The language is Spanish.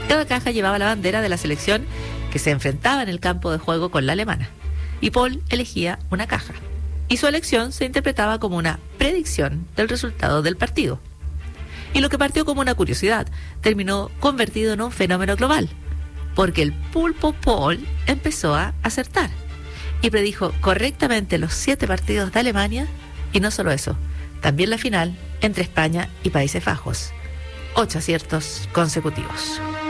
Cada caja llevaba la bandera de la selección que se enfrentaba en el campo de juego con la alemana. Y Paul elegía una caja. Y su elección se interpretaba como una predicción del resultado del partido. Y lo que partió como una curiosidad terminó convertido en un fenómeno global, porque el pulpo Paul empezó a acertar y predijo correctamente los 7 partidos de Alemania, y no solo eso, también la final entre España y Países Bajos. 8 aciertos consecutivos.